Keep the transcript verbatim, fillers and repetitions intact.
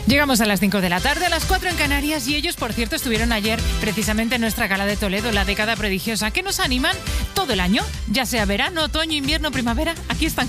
Llegamos a las cinco de la tarde, a las cuatro en Canarias, y ellos, por cierto, estuvieron ayer precisamente en nuestra gala de Toledo, la década prodigiosa, que nos animan todo el año, ya sea verano, otoño, invierno, primavera. Aquí están